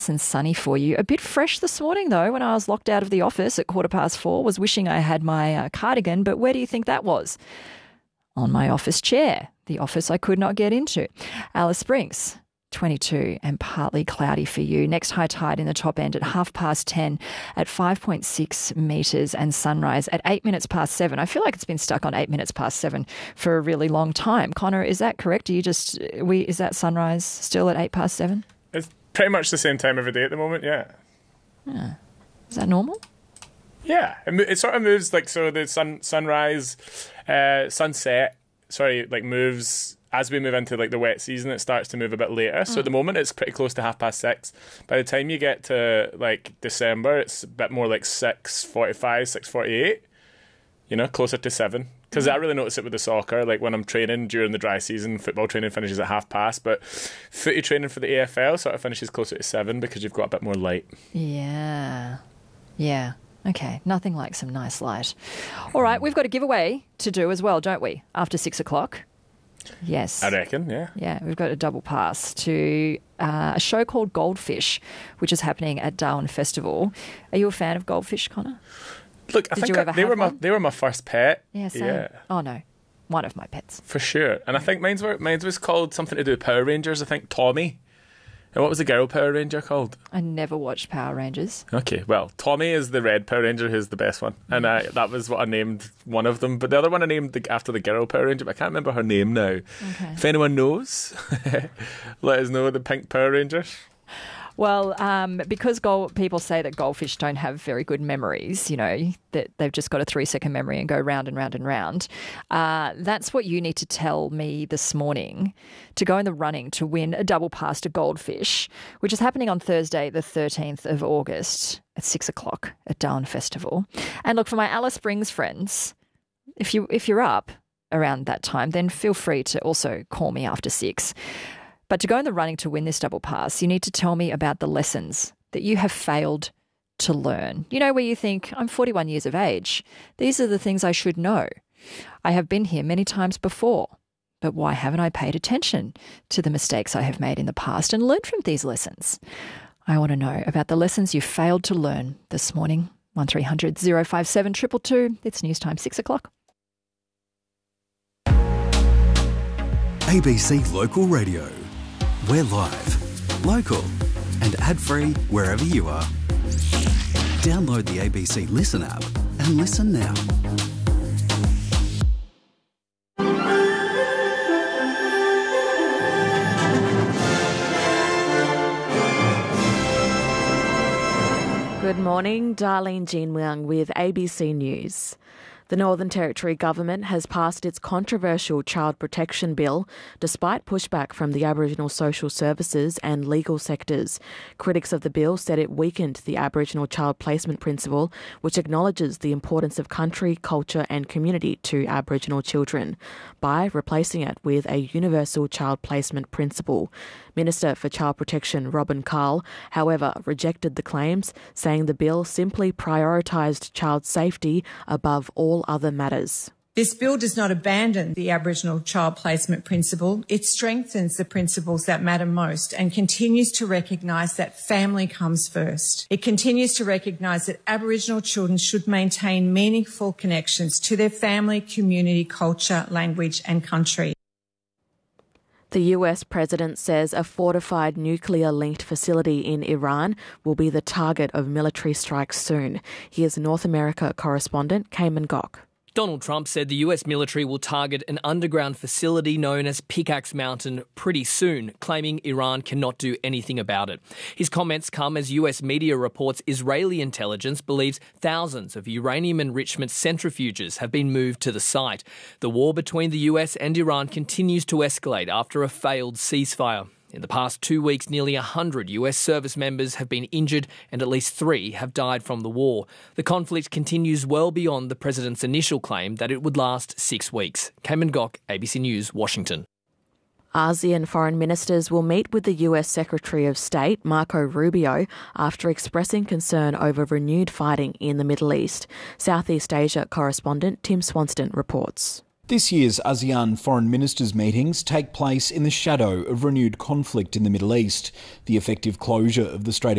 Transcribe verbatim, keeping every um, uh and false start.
and sunny for you. A bit fresh this morning, though, when I was locked out of the office at quarter past four. Was wishing I had my uh, cardigan, but where do you think that was? On my office chair, the office I could not get into. Alice Springs, twenty-two and partly cloudy for you. Next high tide in the top end at half past ten at five point six metres and sunrise at eight minutes past seven. I feel like it's been stuck on eight minutes past seven for a really long time. Connor, is that correct? Do you just, we, is that sunrise still at eight past seven? It's pretty much the same time every day at the moment, yeah. Yeah. Is that normal? Yeah, it, it sort of moves like, so the sun sunrise, uh, sunset, sorry, like moves, as we move into like the wet season, it starts to move a bit later. So mm. at the moment it's pretty close to half past six. By the time you get to like December, it's a bit more like six forty-five, six forty-eight, you know, closer to seven. Because I really notice it with the soccer, like when I'm training during the dry season, football training finishes at half past, but footy training for the A F L sort of finishes closer to seven because you've got a bit more light. Yeah. Yeah. Okay. Nothing like some nice light. All right. We've got a giveaway to do as well, don't we? After six o'clock. Yes. I reckon, yeah. Yeah. We've got a double pass to uh, a show called Goldfish, which is happening at Darwin Festival. Are you a fan of Goldfish, Connor? Look, I Did think you ever I, they have were my one? they were my first pet. Yeah, same. Yeah. Oh no, one of my pets for sure. And I think mine's were mine's was called something to do with Power Rangers. I think Tommy. And what was the girl Power Ranger called? I never watched Power Rangers. Okay, well, Tommy is the red Power Ranger, who's the best one, and I, that was what I named one of them. But the other one I named the, after the girl Power Ranger, but I can't remember her name now. Okay. If anyone knows, let us know. The pink Power Rangers. Well, um, because gold, people say that goldfish don't have very good memories, you know, that they've just got a three-second memory and go round and round and round. Uh, that's what you need to tell me this morning to go in the running to win a double pass to Goldfish, which is happening on Thursday, the thirteenth of August at six o'clock at Darwin Festival. And look, for my Alice Springs friends, if you if you're up around that time, then feel free to also call me after six. But to go in the running to win this double pass, you need to tell me about the lessons that you have failed to learn. You know, where you think, I'm forty-one years of age. These are the things I should know. I have been here many times before, but why haven't I paid attention to the mistakes I have made in the past and learned from these lessons? I want to know about the lessons you failed to learn this morning. one three hundred, zero five seven, two two two. It's news time, six o'clock. A B C Local Radio. We're live, local and ad-free wherever you are. Download the A B C Listen app and listen now. Good morning, Darlene Jean Leung with A B C News. The Northern Territory Government has passed its controversial Child Protection Bill despite pushback from the Aboriginal social services and legal sectors. Critics of the bill said it weakened the Aboriginal child placement principle, which acknowledges the importance of country, culture and community to Aboriginal children, by replacing it with a universal child placement principle. Minister for Child Protection Robin Carl, however, rejected the claims, saying the bill simply prioritised child safety above all other matters. This bill does not abandon the Aboriginal child placement principle. It strengthens the principles that matter most and continues to recognise that family comes first. It continues to recognise that Aboriginal children should maintain meaningful connections to their family, community, culture, language and country. The U S president says a fortified nuclear-linked facility in Iran will be the target of military strikes soon. Here's North America correspondent Cayman Gok. Donald Trump said the U S military will target an underground facility known as Pickaxe Mountain pretty soon, claiming Iran cannot do anything about it. His comments come as U S media reports Israeli intelligence believes thousands of uranium enrichment centrifuges have been moved to the site. The war between the U S and Iran continues to escalate after a failed ceasefire. In the past two weeks, nearly one hundred U S service members have been injured and at least three have died from the war. The conflict continues well beyond the president's initial claim that it would last six weeks. Cayman Gok, A B C News, Washington. ASEAN foreign ministers will meet with the U S Secretary of State, Marco Rubio, after expressing concern over renewed fighting in the Middle East. Southeast Asia correspondent Tim Swanston reports. This year's ASEAN foreign ministers' meetings take place in the shadow of renewed conflict in the Middle East. The effective closure of the Strait of